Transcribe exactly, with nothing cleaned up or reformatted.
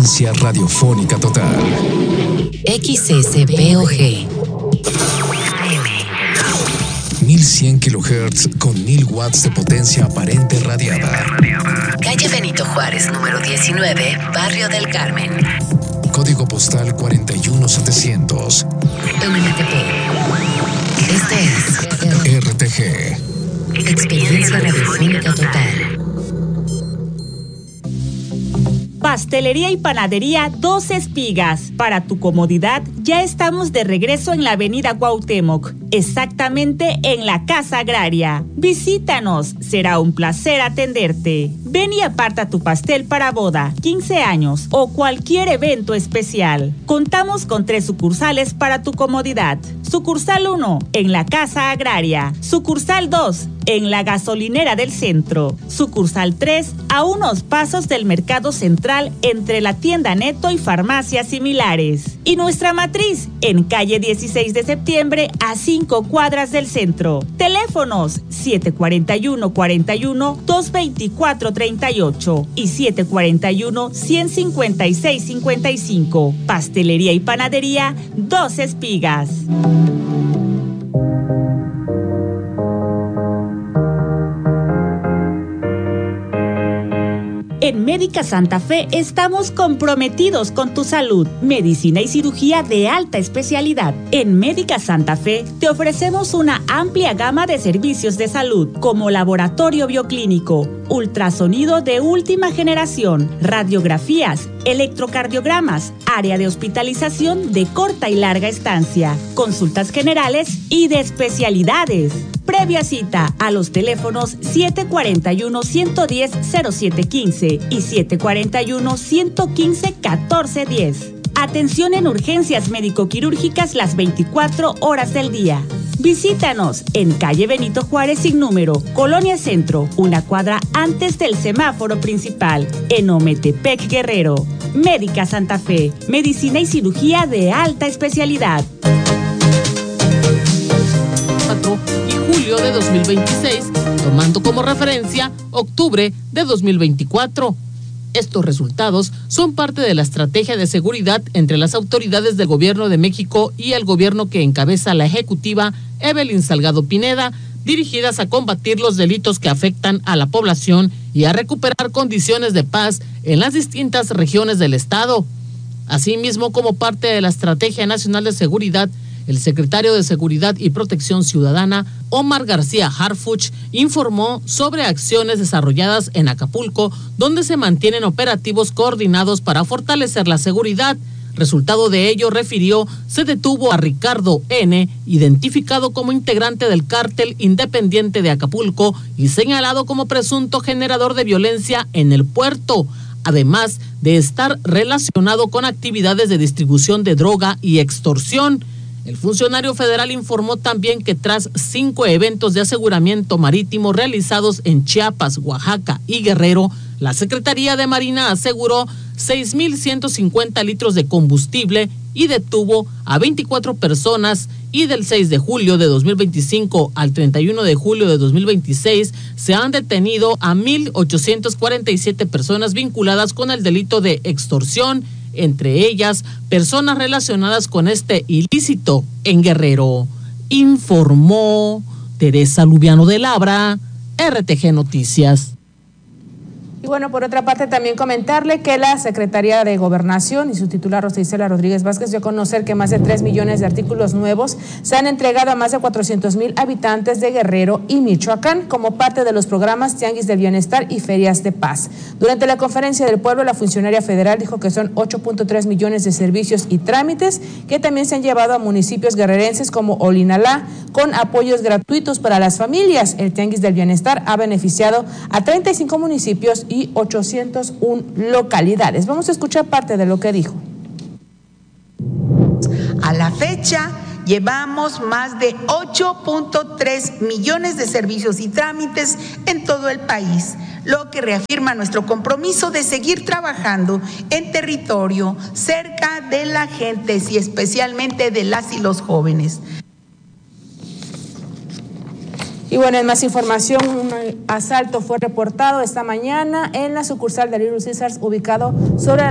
Experiencia radiofónica total. X S P O G. mil cien kilohertz con mil watts de potencia aparente radiada. Calle Benito Juárez, número diecinueve, Barrio del Carmen. Código postal cuarenta y uno setecientos. M T P. Esto es R T G. Experiencia radiofónica total. Pastelería y panadería Dos Espigas. Para tu comodidad, ya estamos de regreso en la avenida Cuauhtémoc, exactamente en la Casa Agraria. Visítanos, será un placer atenderte. Ven y aparta tu pastel para boda, quince años o cualquier evento especial. Contamos con tres sucursales para tu comodidad. Sucursal uno, en la Casa Agraria. Sucursal dos, en la gasolinera del centro. Sucursal tres, a unos pasos del mercado central entre la tienda Neto y farmacias similares. Y nuestra matriz, en calle dieciséis de septiembre, a cinco cuadras del centro. Teléfonos siete cuarenta y uno, cuarenta y uno, doscientos veinticuatro, treinta y ocho y siete cuarenta y uno, ciento cincuenta y seis, cincuenta y cinco. Pastelería y panadería Dos Espigas. En Médica Santa Fe estamos comprometidos con tu salud. Medicina y cirugía de alta especialidad. En Médica Santa Fe te ofrecemos una amplia gama de servicios de salud, como laboratorio bioclínico, ultrasonido de última generación, radiografías, electrocardiogramas, área de hospitalización de corta y larga estancia, consultas generales y de especialidades. Previa cita a los teléfonos siete cuarenta y uno, uno uno cero, cero siete quince y siete cuarenta y uno, uno uno cinco, catorce diez. Atención en urgencias médico-quirúrgicas las veinticuatro horas del día. Visítanos en calle Benito Juárez sin número, Colonia Centro, una cuadra antes del semáforo principal, en Ometepec, Guerrero. Médica Santa Fe, medicina y cirugía de alta especialidad. Y julio de dos mil veintiséis, tomando como referencia octubre de dos mil veinticuatro. Estos resultados son parte de la estrategia de seguridad entre las autoridades del Gobierno de México y el gobierno que encabeza la ejecutiva Evelyn Salgado Pineda, dirigidas a combatir los delitos que afectan a la población y a recuperar condiciones de paz en las distintas regiones del estado. Asimismo, como parte de la Estrategia Nacional de Seguridad, el secretario de Seguridad y Protección Ciudadana, Omar García Harfuch, informó sobre acciones desarrolladas en Acapulco, donde se mantienen operativos coordinados para fortalecer la seguridad. Resultado de ello, refirió, se detuvo a Ricardo N., identificado como integrante del cártel independiente de Acapulco y señalado como presunto generador de violencia en el puerto, además de estar relacionado con actividades de distribución de droga y extorsión. El funcionario federal informó también que tras cinco eventos de aseguramiento marítimo realizados en Chiapas, Oaxaca y Guerrero, la Secretaría de Marina aseguró seis mil ciento cincuenta litros de combustible y detuvo a veinticuatro personas, y del seis de julio de dos mil veinticinco al treinta y uno de julio de dos mil veintiséis se han detenido a mil ochocientas cuarenta y siete personas vinculadas con el delito de extorsión, entre ellas personas relacionadas con este ilícito en Guerrero. Informó Teresa Lubiano de Labra, R T G Noticias. Y bueno, por otra parte, también comentarle que la Secretaría de Gobernación y su titular, Rosa Isela Rodríguez Vázquez, dio a conocer que más de tres millones de artículos nuevos se han entregado a más de cuatrocientos mil habitantes de Guerrero y Michoacán como parte de los programas Tianguis del Bienestar y Ferias de Paz. Durante la conferencia del pueblo, la funcionaria federal dijo que son ocho punto tres millones de servicios y trámites que también se han llevado a municipios guerrerenses como Olinalá, con apoyos gratuitos para las familias. El Tianguis del Bienestar ha beneficiado a treinta y cinco municipios y ochocientas una localidades. Vamos a escuchar parte de lo que dijo. A la fecha, llevamos más de ocho punto tres millones de servicios y trámites en todo el país, lo que reafirma nuestro compromiso de seguir trabajando en territorio, cerca de la gente y especialmente de las y los jóvenes. Y bueno, en más información, un asalto fue reportado esta mañana en la sucursal de Little Caesars ubicado sobre